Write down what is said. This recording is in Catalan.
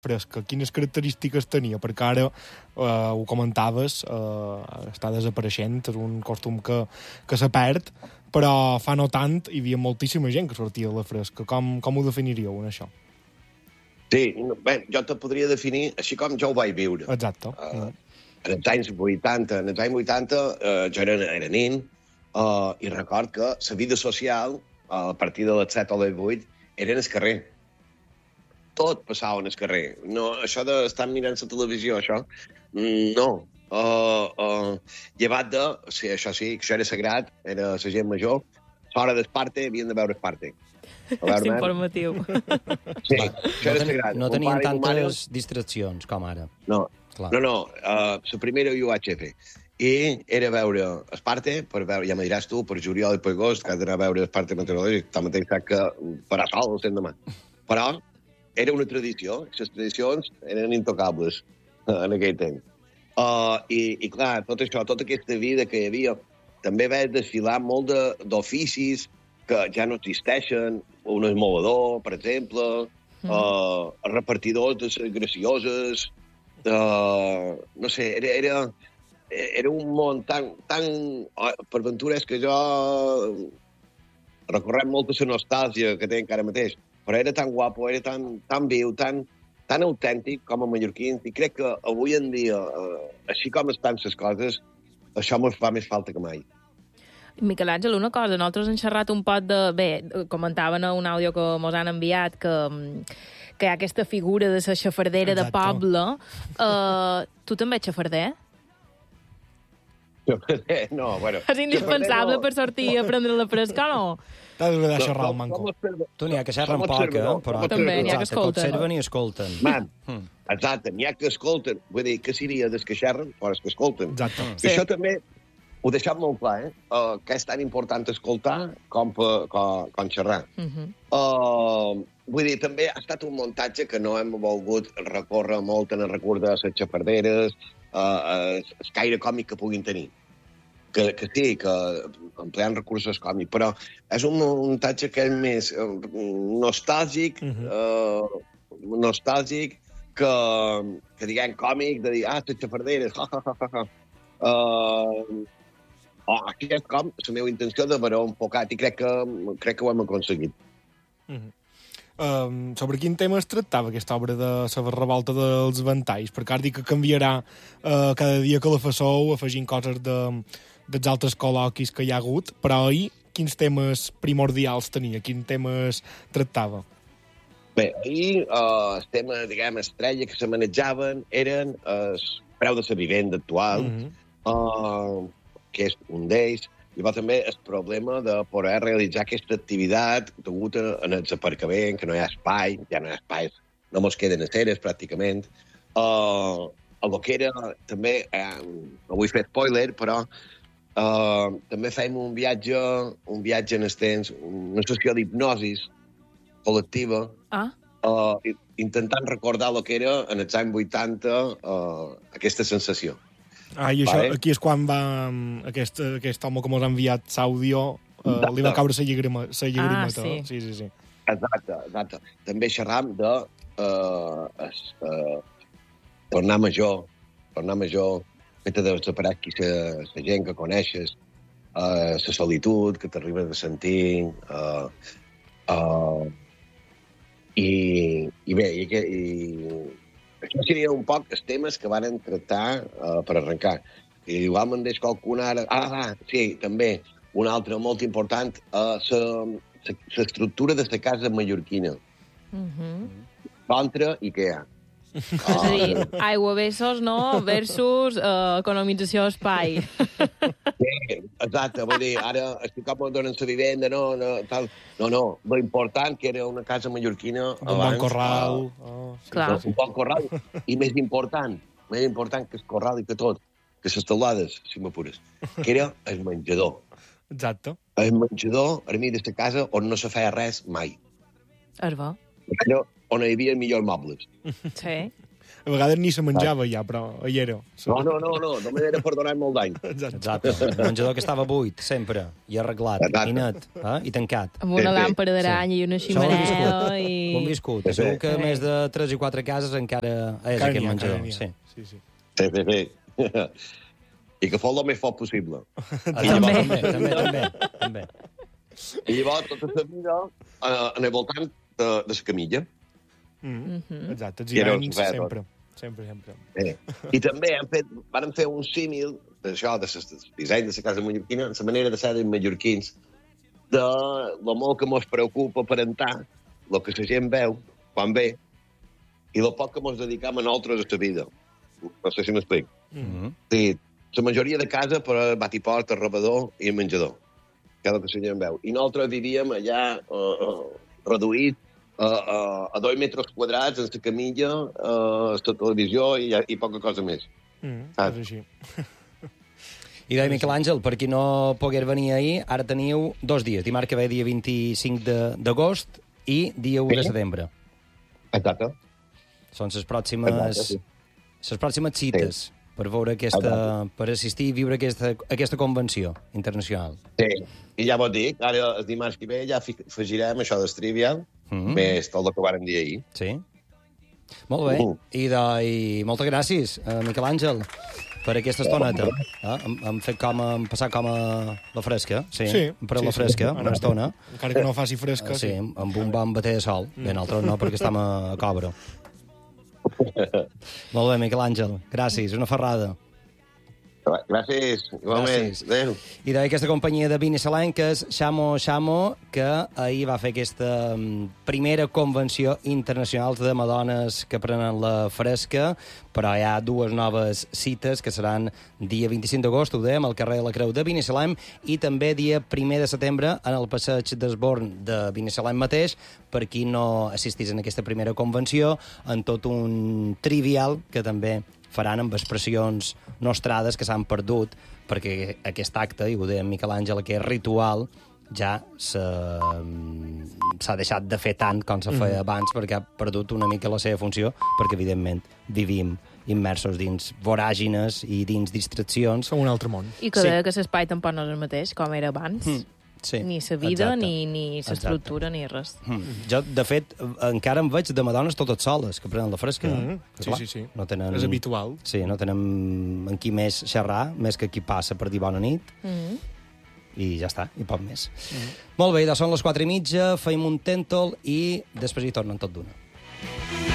fresca, quines característiques tenia? Perquè ara, ho comentaves, està desapareixent, és un costum que se perd, però fa no tant hi havia moltíssima gent que sortia de la fresca. Com ho definiríeu, això? Sí, bé, jo te podria definir així com jo ho vaig viure. Exacte. En els anys 80, jo era nen, i record que la vida social, a partir de les 7 o les 8, era en el carrer. Tot passava en el carrer. No, això d'estar mirant la televisió, això, no. Llevat de, sí, això sí, que això era sagrat, era la gent major, l'hora d'Esparte, havien de veure Esparte. És informatiu. Sí, això era sagrat. No tenien tantes distraccions com ara. No, la primera ho vaig fer. I era veure Esparte, per veure, ja me diràs tu, per juliol i per agost, que has d'anar a veure Esparte meteorològic, tanmateix saps que farà sol el demà. Però era una tradició, les tradicions eren intocables en aquell temps. I clar, tot això, tota aquesta vida que hi havia, també vaig desfilar molt d'oficis que ja no existeixen, un esmolador, per exemple, repartidors de les gracioses, no sé, era un món tan per ventura és que jo recorrem molt la nostàlgia que tinc ara mateix, però era tan guapo, era tan viu, tan autèntic com a mallorquins, i crec que avui en dia, així com estan les coses, això ens fa més falta que mai. Miquel Àngel, una cosa, nosaltres hem xerrat un poc de... Bé, comentaven a un àudio que mos han enviat que hi ha aquesta figura de la xafardera de poble. Tu també ets xafarder? No, bueno... És indispensable per sortir a prendre la fresca, no? T'has de xerrar el manco. Tu n'hi ha que xerren poc, però... També n'hi ha que escolten. Observen i escolten. Man, exacte, n'hi ha que escolten. Vull dir, que seria des que xerren, però és que escolten. Exacte. Sí. Això també ho deixem molt clar, que és tan important escoltar com xerrar. Vull dir, també ha estat un muntatge que no hem volgut recórrer molt en el recurs de les xafarderes, el caire còmic que puguin tenir. Que sí, que empleant recursos còmics, però és un muntatge que és més nostàlgic, que diguem còmic, de dir, les xafarderes, aquí és com la meva intenció de veure un pocat, i crec que ho hem aconseguit. Sobre quin tema es tractava aquesta obra de la revolta dels ventalls? Perquè ara dic que canviarà cada dia que la fasseu, afegint coses dels altres col·loquis que hi ha hagut, però ahir quins temes primordials tenia? Quins temes tractava? Bé, ahir els temes, diguem, estrella que se manejaven eren el preu de la vivenda actual, que és un d'ells, i va també el problema de poder realitzar aquesta activitat degut en el aparcament, que no hi ha espai, ja no hi ha espai, no mos queden aceres, pràcticament. El que era, també, no vull fer spoiler, però també fèiem un viatge en el temps, una sessió d'hipnosis col·lectiva, intentant recordar el que era en els anys 80 aquesta sensació. I això, aquí és quan va aquest home que mos ha enviat l'àudio, li va caure la llagrimeta. Sí. Exacte. També xerram de tornar major, fet de separar aquí la gent que coneixes, la solitud que t'arribes a sentir, i bé, això seria un poc els temes que van tractar per arrencar. I igual me'n deixo qualcun ara... Sí, també, un altre molt important, l'estructura de la casa mallorquina. Contra Ikea. És a dir, aiguavessos, no? Versus economització d'espai. Sí, exacte. Vull dir, ara estic com donen la vivenda, tal. No. Lo important que era una casa mallorquina abans... Un bon corral. Un bon corral. I més important que el corral i que tot, que les teulades, si m'apures, que era el menjador. Exacte. El menjador, a mi, de la casa on no se feia res mai. És bo. Era on hi havia millors mobles. Sí. A vegades ni se menjava ja, però hi era. No m'he de perdonar molt d'any. Exacte. El menjador que estava buit, sempre, i arreglat, i net, i tancat. Amb una làmpara d'aranya i una ximenea i... Ho hem viscut. Segur que més de 3 i 4 cases encara és aquest menjador. Sí. I que fos el més fort possible. També. I llavors, tota la vida, en el voltant de la camilla. Exacte, els hiverns sempre. I també van fer un símil d'això, de disseny de la casa mallorquina, la manera de ser dels mallorquins, de lo molt que mos preocupa parentar, el que la gent veu quan ve, i el poc que mos dedicam a nosaltres a la vida. No sé si m'explic. Sí, la majoria de casa per batiport, arrobador i menjador. Cada que la gent veu. I nosaltres vivíem allà reduït a 2 metres quadrats, en la camilla, la televisió i poca cosa més. És així. I deia Miquel Àngel, per qui no pogués venir ahir, ara teniu 2 dies. Dimarts que ve, dia 25 d'agost i dia 1 de setembre. Exacte. Són les pròximes cites per veure per assistir i viure aquesta convenció internacional. Sí, i ja vos dic, ara el dimarts que ve ja afegirem això d'Estrivial, més tot el que vàrem dir ahir. Sí. Molt bé. I moltes gràcies, Miquel Àngel, per aquesta estoneta. Hem passat com a la fresca. Sí. Hem parat la fresca, una estona. Encara que no faci fresca. Sí, amb un bon bater de sol. Bé, nosaltres no, perquè estem a Cobra. Molt bé, Miquel Àngel. Gràcies, una ferrada. Gràcies, igualment. Adéu. I d'aquesta companyia de vins salenques, Xamo, que ahir va fer aquesta primera convenció internacional de madones que prenen la fresca, però hi ha 2 noves cites que seran dia 25 d'agost, ho dèiem, al carrer de la Creu de Binissalem, i també dia 1 de setembre en el passeig d'Esborn de Binissalem mateix, per qui no assistís en aquesta primera convenció, en tot un trivial que també faran amb expressions nostrades que s'han perdut, perquè aquest acte, i ho deia Miquel Àngel, aquest ritual, ja s'ha deixat de fer tant com se feia abans, perquè ha perdut una mica la seva funció, perquè, evidentment, vivim immersos dins voràgines i dins distraccions. Som un altre món. I que deia que l'espai tampoc no és el mateix, com era abans. Sí, ni la vida, ni l'estructura, ni res. Jo, de fet, encara em veig de madones totes soles que prenen la fresca. Sí. No tenen... És habitual. Sí, no tenen amb qui més xerrar, més que qui passa per dir bona nit. I ja està, i poc més. Molt bé, doncs són les 4:30, feim un tèntol i després hi tornen tot d'una.